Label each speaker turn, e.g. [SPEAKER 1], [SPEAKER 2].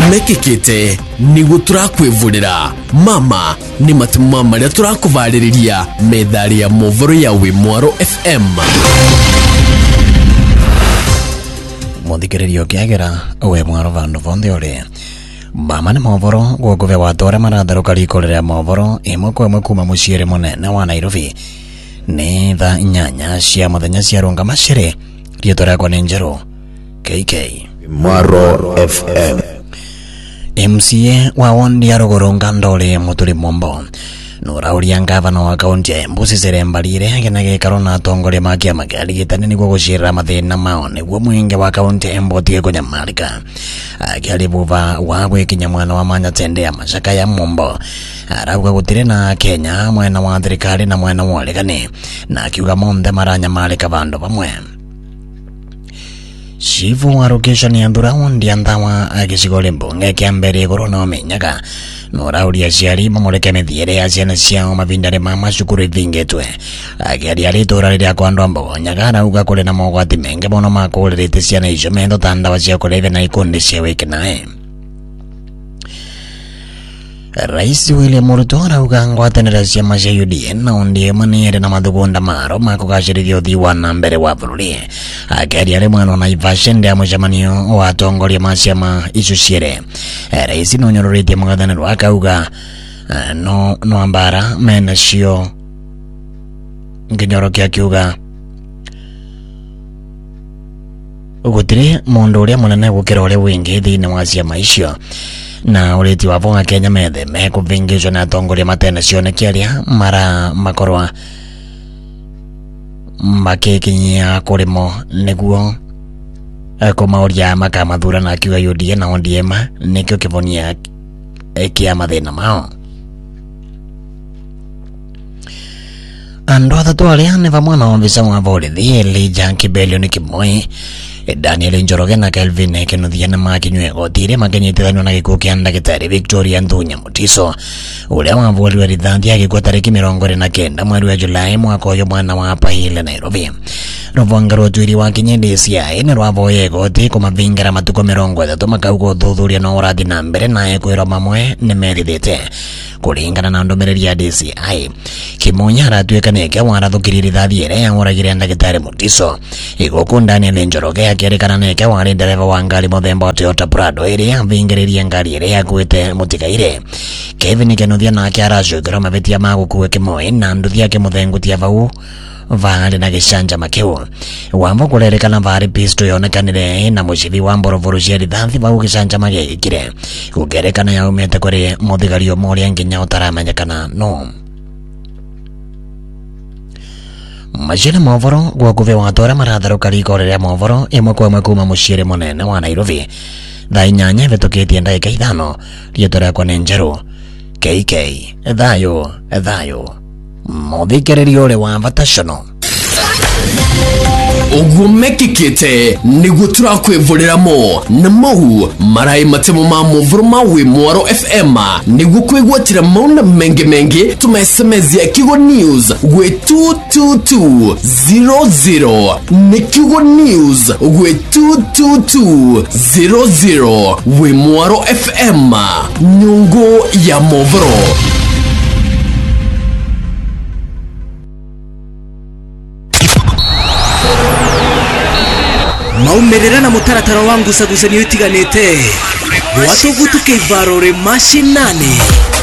[SPEAKER 1] mekikite nigu turakwivurira mama ni matumo maria turakuvariria methali ya movoro ya Wimwaro FM.
[SPEAKER 2] Muthikiririo kiagera Wimwaro vandu vonthe uri mama ni movoro gwokuve watore maratharuka rikorera movoro imwe kwa imwe kuma muciiri munene wa Nairobi ni thaa 8 cia muthenya cia runga maciri rieto riakwa ni Njeru KK
[SPEAKER 3] Wimwaro FM.
[SPEAKER 2] MCA wa wondi ya Ruguru Ngandole Muturi Mombo nurauria ngavana wa kaunti ya Embu Cecily Mbarire agena gikaro na atongoria ma kiama kia arigitani niguo gucirira mathina mao niguo mwingi wa kaunti ya Embu atige kunyamarika. Akiari vuva wa gwikinya mwana wa Manya Tende ya Macaka ya Mombo arauga gutire na Kenya mwena wa thirikari na mwena wa uregani na akiuga monthe maranyamarika vandu vamwe. Shivu wa location ya Ndurawondi andawa agicigole mbunge kia mbere iguru no menyaga nurauria ciari mamureke mithiere ya ciana ciao mavindare ma macukuru ivingetwe akiaria ritura riria kwa andu ambo nyaga arauga kuri na mogwati menge mono makuririte ciana icio mendo tandawa cia kureve na ikundi cia wikinae. Rais William Ruto arauga ngwatanira ciama cia UDA na ODM niere na mathugunda maro makugacirithia uthii wa na mbere wa bururi akiaria ri mwana wa Naivasha ndi mucemanio wa atongoria ma ciama icio ciere. Rais nonyororitie mug'ethaniro akauga no ambara mena cio nginyorokia akiuga gutire mundu uria munene gukira uria wingi thiini wa ciama icio na uriti wa vonga Kenya methe mekuvingizwa na atongoria matena cionekia aria mara makorwa makikinyia kurimo niguo kumauria makamathura na akiuga UDA na ODM nikio kivonia kia mathina mao. Andu athatu aria ni vamwe na ofisa wa borithi Elijah Kibelio ni Kimoi, Daniel Njoroge na Kelvin Kinuthia na makinywe gotire makinyitithanio na gikuo kia ndagitari Victoria Nthunya Mutiso uria wavuriwe rithathi agikuo tariki 29 mweri wa Julai mwaka uyu mwana wa Pahile Nairobi. Ruvonga rwatwiri wa Kenya DCI ni rwavoye goti kumavingira matuko 30 makauga uthuthuria no urathi na mbere na ekwirwa mamwe ni merithite kuringana na ndomereri ya DCI. Kimunya aratuika neke warathukiri rithathi ire ya uragire ndagitari Mutiso iguku Daniel Njoroge akierekana neke wari dereva wa ngari muthemba wa Toyota Prado ire avingiririe ngari ire yakuite mutigaire. Kevin Kinuthia nake aracukirwo mavitia ma gukua Kimoi na nduthi yake muthengutia vau vale na gicanja makeu wambo kurerekana vari pisto yonekanire na mucivi wa Mborovoro cia rithathi vau gicanja magekire kugerekana yaumete kuri muthigario moria nginya utaramenyekana no. Majira movoro gwakuve watora maratharuka rikorera movoro imwe kwa imwe kuma muciiri munene wa Nairobi thaa 8 vitukitie ndagika 5 rieto riakwa ni Njeru KK thayo muthikiririo uri wa Vataciono
[SPEAKER 1] uguo mekikite nigu turakwivuriramo na mau marai matemo ma movoro ma Wimwaro FM nigu kwigwatira mauna menge tumesemezia Kigo News gwe 22200 ni Kigo News gwe 22200 Wimwaro FM nyungu ya movoro.
[SPEAKER 4] Maumerera na mutaratara wangu sagusanio itiganite watu gutuke varore mashinani